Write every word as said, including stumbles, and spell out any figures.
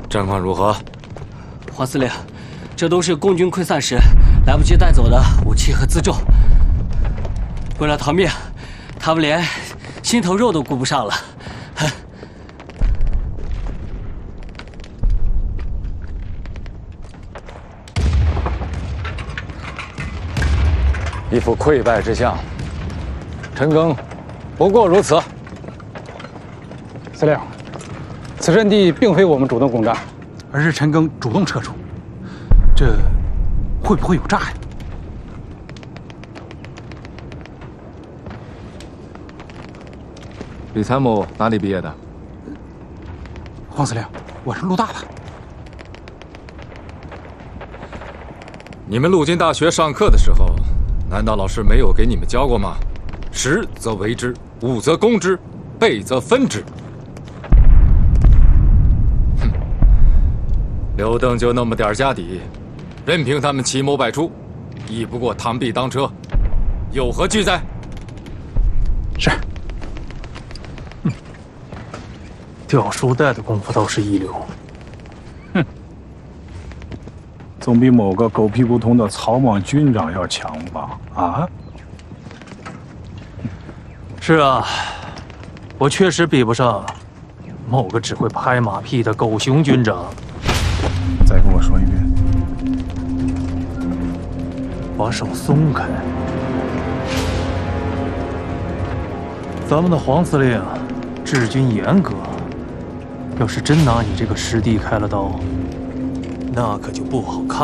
战况如何？ 黄司令，这都是共军溃散时来不及带走的武器和辎重。为了逃命，他们连心头肉都顾不上了。 一副溃败之相。陈赓不过如此。 司令，此阵地并非我们主动攻占， 而是陈赓主动撤出，这会不会有诈呀？ 李参谋哪里毕业的？ 黄司令，我是陆大的。 你们陆军大学上课的时候，难道老师没有给你们教过吗？识则为之，武则攻之，备则分之。哼，刘邓就那么点家底，任凭他们奇谋百出，亦不过螳臂当车，有何惧哉？ 是。 嗯，掉书袋的功夫倒是一流。 哼，总比某个狗屁不通的草莽军长要强吧？啊？ 是啊，我确实比不上某个只会拍马屁的狗熊军长。 再跟我说一遍。 把手松开。咱们的黄司令治军严格，要是真拿你这个师弟开了刀，那可就不好看。